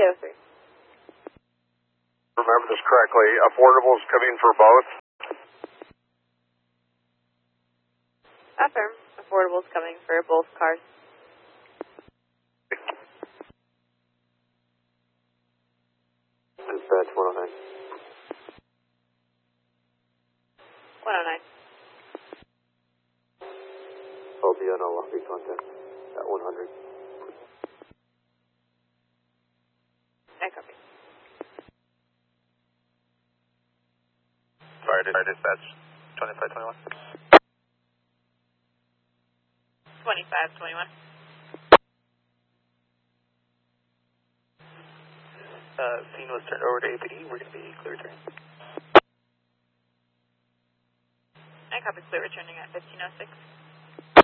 303. Remember this correctly, affordables coming for both? Affirm. Affordables coming for both cars. Dispatch 109. 109. I'll be on a lobby contact at 100. I copy. Fire dispatch 2521. 2521. Scene was turned over to APD. We're going to be clear return. I copy. Clear returning at 1506.